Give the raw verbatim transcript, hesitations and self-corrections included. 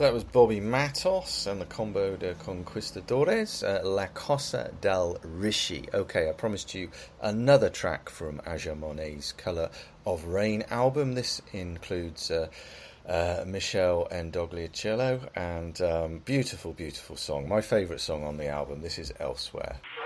So that was Bobby Matos and the Combo de Conquistadores, uh, La Cosa del Rishi. Okay, I promised you another track from Aja Monet's Colour of Rain album. This includes uh, uh, Michelle Ndogliacello and um, beautiful, beautiful song. My favourite song on the album. This is Elsewhere.